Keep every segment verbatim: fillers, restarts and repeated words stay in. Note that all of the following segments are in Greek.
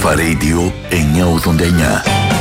Αλφα Radio εννιακόσια ογδόντα εννιά.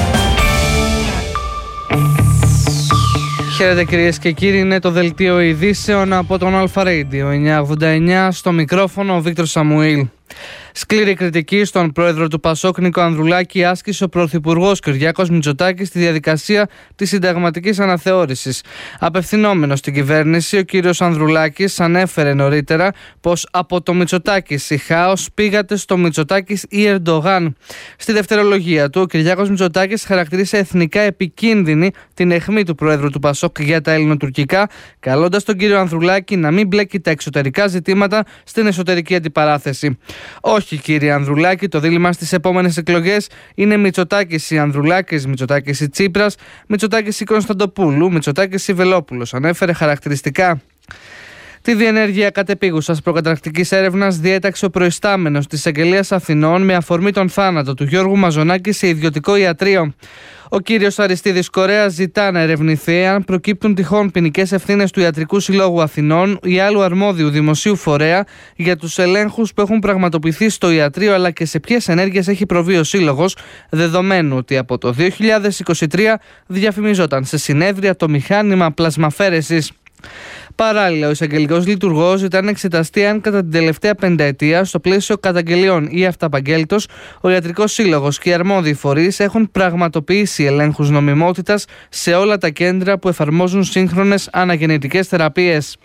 Χαίρετε κυρίες και κύριοι, είναι το δελτίο ειδήσεων από τον Αλφα Radio εννιακόσια ογδόντα εννιά, στο μικρόφωνο ο Βίκτορ Σαμουήλ. Σκληρή κριτική στον πρόεδρο του Πασόκ Νίκο Ανδρουλάκη άσκησε ο πρωθυπουργός Κυριάκος Μητσοτάκης στη διαδικασία της συνταγματικής αναθεώρησης. Απευθυνόμενος στην κυβέρνηση, ο κύριος Ανδρουλάκης ανέφερε νωρίτερα πως από το Μητσοτάκης η χάος πήγατε στο Μητσοτάκης ή Ερντογάν. Στη δευτερολογία του, ο Κυριάκος Μητσοτάκης χαρακτήρισε εθνικά επικίνδυνη την αιχμή του πρόεδρου του Πασόκ για τα ελληνοτουρκικά, καλώντας τον κύριο Ανδρουλάκη να μην μπλέκει τα εξωτερικά ζητήματα στην εσωτερική αντιπαράθεση. Όχι, κύριε Ανδρουλάκη, το δίλημμα στις επόμενες εκλογές είναι Μητσοτάκης ή Ανδρουλάκης, Μητσοτάκης ή Τσίπρας, Μητσοτάκης ή Κωνσταντοπούλου, Μητσοτάκης ή Βελόπουλος, ανέφερε χαρακτηριστικά. Τη διενέργεια κατεπίγουσας προκαταρκτικής έρευνας διέταξε ο προϊστάμενος της Εισαγγελίας Αθηνών με αφορμή τον θάνατο του Γιώργου Μαζονάκη σε ιδιωτικό ιατρείο. Ο κύριος Αριστίδης Κορέας ζητά να ερευνηθεί αν προκύπτουν τυχόν ποινικές ευθύνες του Ιατρικού Συλλόγου Αθηνών ή άλλου αρμόδιου δημοσίου φορέα για τους ελέγχους που έχουν πραγματοποιηθεί στο ιατρείο, αλλά και σε ποιες ενέργειες έχει προβεί ο Σύλλογος, δεδομένου ότι από το δύο χιλιάδες είκοσι τρία διαφημιζόταν σε συνέδρια το μηχάνημα πλασμαφέρεσης. Παράλληλα, ο εισαγγελικός λειτουργός ήταν να εξεταστεί αν κατά την τελευταία πενταετία, στο πλαίσιο καταγγελιών ή αυταπαγγέλτος, ο Ιατρικός Σύλλογος και οι αρμόδιοι φορείς έχουν πραγματοποιήσει ελέγχους νομιμότητας σε όλα τα κέντρα που εφαρμόζουν σύγχρονες αναγεννητικές θεραπείες.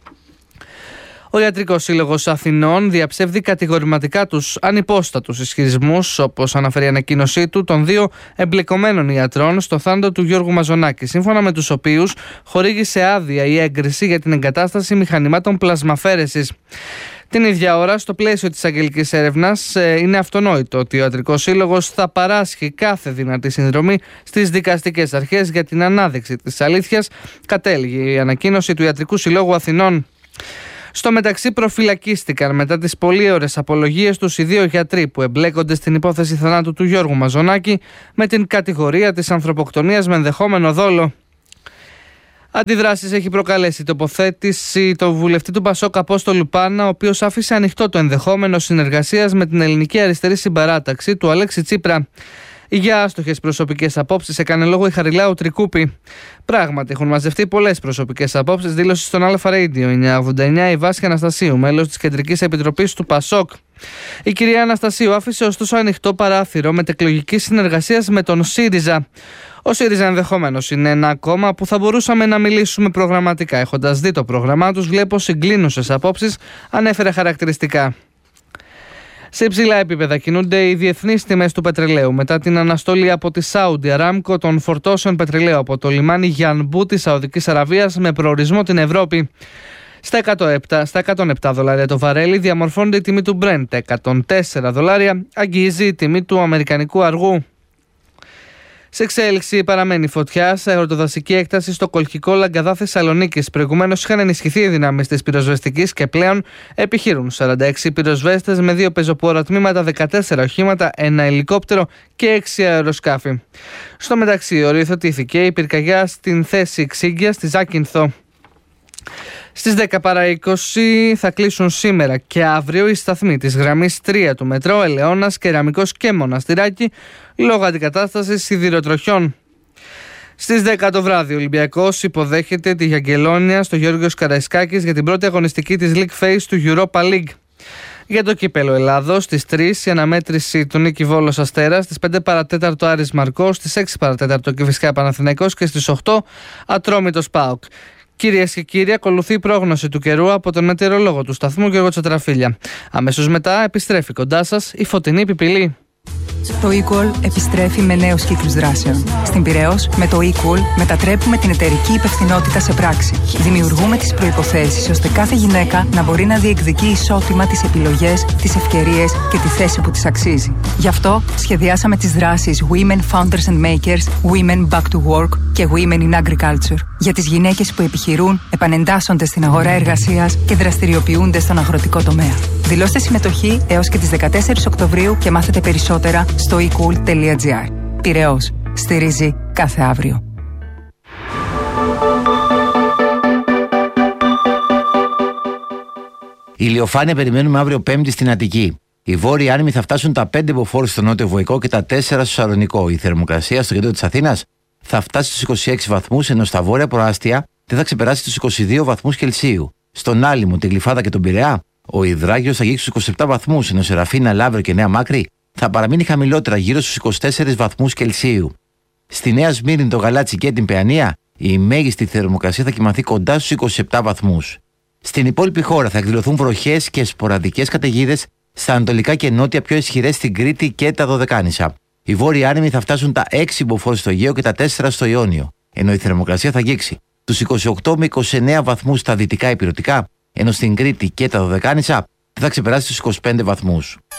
Ο Ιατρικός Σύλλογος Αθηνών διαψεύδει κατηγορηματικά τους ανυπόστατους ισχυρισμούς, όπως αναφέρει η ανακοίνωσή του, των δύο εμπλεκομένων ιατρών στο θάνατο του Γιώργου Μαζονάκη, σύμφωνα με τους οποίους χορήγησε άδεια ή έγκριση για την εγκατάσταση μηχανημάτων πλασμαφέρεσης. Την ίδια ώρα, στο πλαίσιο της αγγελικής έρευνας, είναι αυτονόητο ότι ο Ιατρικός Σύλλογος θα παράσχει κάθε δυνατή συνδρομή στις δικαστικές αρχές για την ανάδειξη της αλήθειας, κατέληγε η ανακοίνωση του Ιατρικού Συλλόγου Αθηνών. Στο μεταξύ, προφυλακίστηκαν μετά τις πολύωρες απολογίες τους οι δύο γιατροί που εμπλέκονται στην υπόθεση θανάτου του Γιώργου Μαζονάκη με την κατηγορία της ανθρωποκτονίας με ενδεχόμενο δόλο. Αντιδράσεις έχει προκαλέσει η τοποθέτηση του βουλευτή του Πασόκ Απόστολου Πάνα, ο οποίος άφησε ανοιχτό το ενδεχόμενο συνεργασίας με την ελληνική αριστερή συμπαράταξη του Αλέξη Τσίπρα. Για άστοχες προσωπικές απόψεις έκανε λόγο η Χαριλάου Τρικούπη. Πράγματι, έχουν μαζευτεί πολλές προσωπικές απόψεις, δήλωσε στον Αλφα Radio εννιακόσια ογδόντα εννιά η Βάσια Αναστασίου, μέλος της Κεντρικής Επιτροπής του Πασόκ. Η κυρία Αναστασίου άφησε ωστόσο ανοιχτό παράθυρο μετεκλογικής συνεργασίας με τον ΣΥΡΙΖΑ. Ο ΣΥΡΙΖΑ ενδεχομένως είναι ένα κόμμα που θα μπορούσαμε να μιλήσουμε προγραμματικά. Έχοντας δει το πρόγραμμά τους, βλέπω συγκλίνουσες απόψεις, ανέφερε χαρακτηριστικά. Σε υψηλά επίπεδα κινούνται οι διεθνείς τιμές του πετρελαίου μετά την αναστολή από τη Saudi Aramco των φορτώσεων πετρελαίου από το λιμάνι Γιανμπού της Σαουδικής Αραβίας με προορισμό την Ευρώπη. Στα εκατόν επτά, στα εκατόν επτά δολάρια το βαρέλι διαμορφώνεται η τιμή του Brent, εκατόν τέσσερα δολάρια αγγίζει η τιμή του αμερικανικού αργού. Σε εξέλιξη παραμένει φωτιά σε αγροτοδασική έκταση στο κολχικό Λαγκαδά Θεσσαλονίκης. Προηγουμένως είχαν ενισχυθεί οι δυνάμεις της πυροσβεστικής και πλέον επιχειρούν σαράντα έξι πυροσβέστες με δύο πεζοπόρα τμήματα, δεκατέσσερα οχήματα, ένα ελικόπτερο και έξι αεροσκάφη. Στο μεταξύ, οριοθετήθηκε η πυρκαγιά στην θέση Ξύγκια στη Ζάκυνθο. Στις δέκα παρά είκοσι θα κλείσουν σήμερα και αύριο οι σταθμοί της γραμμής τρία του μετρό Ελαιώνας, Κεραμικός και Μοναστηράκι λόγω αντικατάστασης σιδηροτροχιών. Στις δέκα το βράδυ ο Ολυμπιακός υποδέχεται τη Γιαγγελόνια στο Γιώργος Καραϊσκάκης για την πρώτη αγωνιστική της League Phase του Europa League. Για το κύπελο Ελλάδος, στις τρεις η αναμέτρηση του Νίκη Βόλος Αστέρας, στις πέντε παρά τέταρτο Άρης Μαρκός, στις έξι παρά τέταρτο Κηφισιά Παναθηναϊκός και στις οκτώ Ατρόμητος ΠΑΟΚ. Κυρίες και κύριοι, ακολουθεί η πρόγνωση του καιρού από τον μετεωρολόγο του σταθμού Γιώργο Τσατραφίλια. Αμέσως μετά επιστρέφει κοντά σας η φωτεινή πιπηλή. Το eQual επιστρέφει με νέους κύκλους δράσεων. Στην Πειραιώς, με το eQual μετατρέπουμε την εταιρική υπευθυνότητα σε πράξη. Δημιουργούμε τις προϋποθέσεις ώστε κάθε γυναίκα να μπορεί να διεκδικεί ισότιμα τις επιλογές, τις ευκαιρίες και τη θέση που της αξίζει. Γι' αυτό σχεδιάσαμε τις δράσεις Women Founders and Makers, Women Back to Work και Women in Agriculture. Για τις γυναίκες που επιχειρούν, επανεντάσσονται στην αγορά εργασίας και δραστηριοποιούνται στον αγροτικό τομέα. Δηλώστε συμμετοχή έως και τις δεκατέσσερις Οκτωβρίου και μάθετε περισσότερα στο ecool τελεία gr. Πειραιώς. Στηρίζει κάθε αύριο. Ηλιοφάνεια περιμένουμε αύριο Πέμπτη στην Αττική. Οι βόρειοι άνεμοι θα φτάσουν τα πέντε μποφόρ στο νότιο Βοϊκό και τα τέσσερα στο Σαλονικό. Η θερμοκρασία στο κέντρο της Αθήνας θα φτάσει στους είκοσι έξι βαθμούς, ενώ στα βόρεια προάστια δεν θα ξεπεράσει τους είκοσι δύο βαθμούς Κελσίου. Στον Άλυμο, τη Γλυφάδα και τον Πειραιά, ο υδράγιος θα αγγίξει στους είκοσι επτά βαθμούς, ενώ σε Ραφίνα, Λαύριο και Νέα Μάκρη θα παραμείνει χαμηλότερα γύρω στους είκοσι τέσσερις βαθμούς Κελσίου. Στη Νέα Σμύρνη, το Γαλάτσι και την Παιανία, η μέγιστη θερμοκρασία θα κυμανθεί κοντά στους είκοσι επτά βαθμούς. Στην υπόλοιπη χώρα θα εκδηλωθούν βροχές και σποραδικές καταιγίδες στα ανατολικά και νότια, πιο ισχυρές στην Κρήτη και τα Δωδεκάνησα. Οι βόρειοι άνεμοι θα φτάσουν τα έξι μποφόρ στο Αιγαίο και τα τέσσερα στο Ιόνιο, ενώ η θερμοκρασία θα αγγίξει τους είκοσι οκτώ με είκοσι εννέα βαθμούς στα δυτικά ηπειρωτικά, ενώ στην Κρήτη και τα Δωδεκάνησα θα ξεπεράσει τους είκοσι πέντε βαθμούς.